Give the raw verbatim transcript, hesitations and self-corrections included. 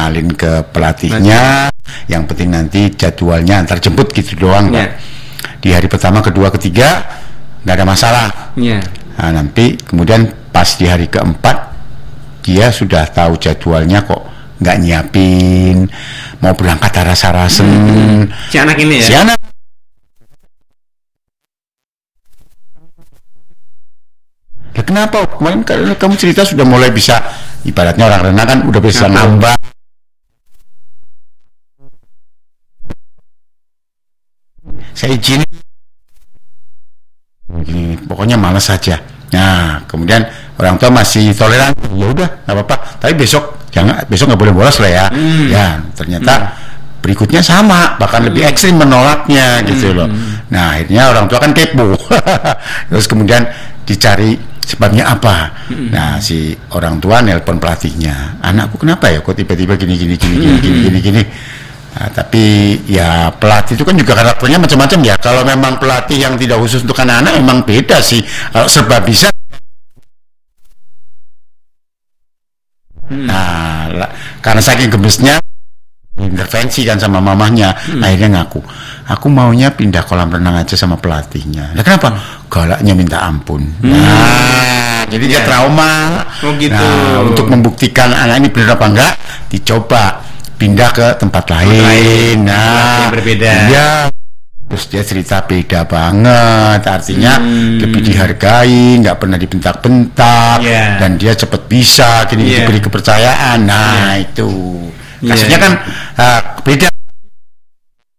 kenalin ke pelatihnya. Nanti. Yang penting nanti jadwalnya antar jemput gitu doang, yeah. Pak. Di hari pertama, kedua, ketiga nggak ada masalah. Yeah. Nah, nanti kemudian pas di hari keempat dia sudah tahu jadwalnya kok, nggak nyiapin mau berangkat rasa-rasen. Hmm. Si anak ini ya. Si anak. Ya kenapa? Kemarin karena kamu cerita sudah mulai bisa, ibaratnya orang renang kan udah bisa nambah. Saya izin. Ini pokoknya malas saja. Nah, kemudian orang tua masih toleran. Ya udah, nggak apa-apa. Tapi besok jangan, besok nggak boleh bolos lah ya. Hmm. Ya, ternyata hmm. berikutnya sama, bahkan hmm. lebih ekstrim menolaknya hmm. gitu loh. Nah, akhirnya orang tua kan kepo. Terus kemudian dicari sebabnya apa? Hmm. Nah, si orang tua nelpon pelatihnya. Anakku kenapa ya? Kok tiba-tiba gini gini gini gini gini gini gini. Nah, tapi ya pelatih itu kan juga karakternya macam-macam ya. Kalau memang pelatih yang tidak khusus untuk anak-anak memang beda sih. Kalau serba bisa. Hmm. Nah, la- karena saking gemesnya intervensi kan sama mamahnya, hmm. akhirnya ngaku. Aku maunya pindah kolam renang aja sama pelatihnya. Nah, kenapa? Galaknya minta ampun. Hmm. Nah, jadi yeah. dia trauma. Oh, gitu. Nah, untuk membuktikan anak ini benar apa enggak, dicoba pindah ke tempat lain. lain. Nah, yang berbeda. Dia terus dia cerita beda banget, artinya hmm. lebih dihargai, nggak pernah dibentak-bentak, yeah. dan dia cepat bisa, gini yeah. diberi kepercayaan. Nah yeah. itu kasusnya yeah. kan uh, beda.